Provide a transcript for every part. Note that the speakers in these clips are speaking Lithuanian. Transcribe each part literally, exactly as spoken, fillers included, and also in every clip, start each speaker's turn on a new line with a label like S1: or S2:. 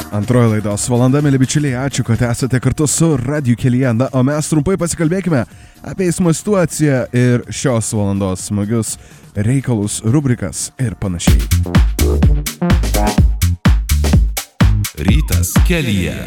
S1: Antroji laidos valanda, mėly bičiuliai, ačiū, kad esate kartu su Radio Kelyje. Na, o mes trumpai pasikalbėkime apie eismo situaciją ir šios valandos smagius reikalus, rubrikas ir panašiai.
S2: Rytas Kelyje.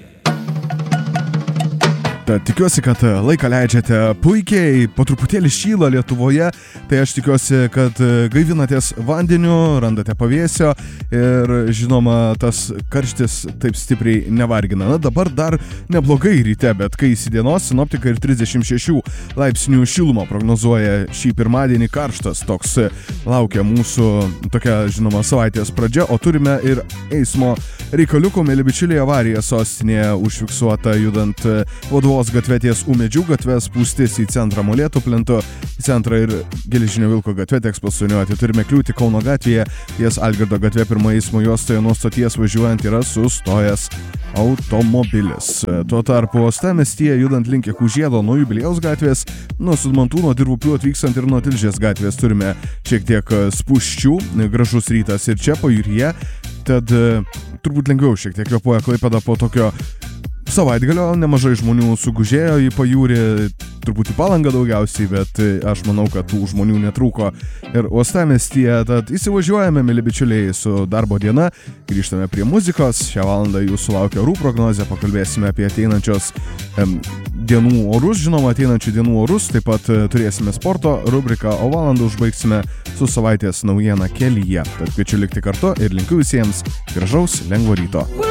S1: Tad tikiuosi, kad laiką leidžiate puikiai, po truputėlį šyla Lietuvoje, tai aš tikiuosi, kad gaivinatės vandeniu, randate pavėsio ir žinoma, tas karštis taip stipriai nevargina. Na, dabar dar neblogai ryte, bet kai įsidienos sinoptikai ir trisdešimt šešių laipsnių šilumą prognozuoja šį pirmadienį, karštas toks laukia mūsų tokia, žinoma, savaitės pradžia, o turime ir eismo reikaliukų, mėly bičiuliai, avarija sostinėje užfiksuota judant Vadovos gatvė ties Ūmedžių gatvė, spūstis į centrą Molėtų plentu, į centrą ir Geležinio Vilko gatvė teks pasuniuoti. Turime kliūtį Kauno gatvėje, ties Algirdo gatvė pirmoje eismo juostoje nuo stoties važiuojant yra sustojęs automobilis. Tuo tarpu uostamiestyje judant link Jakubžiedo nuo Jubiliejaus gatvės, nuo Sudmantūno Dirvupių atvykstant ir nuo Tilžės gatvės turime šiek tiek spūsčių, gražus rytas ir čia pajūryje, tad turbūt lengviau šiek tiek kvėpuoja Klaipėda po tokio savaitgalio, nemažai žmonių sugužėjo į pajūrį, turbūt į Palangą daugiausiai, bet aš manau, kad tų žmonių netrūko ir uostamiestyje. Tad įsivažiuojame, mėly bičiuliai, su darbo diena, grįžtame prie muzikos. Šią valandą jūsų laukia orų prognozė, pakalbėsime apie ateinančios em, dienų orus, žinoma, ateinančių dienų orus, taip pat turėsime sporto rubriką, o valandą užbaigsime su savaitės naujiena Kelyje. Tad kviečiu likti kartu ir linkiu visiems gražaus, lengvo ryto.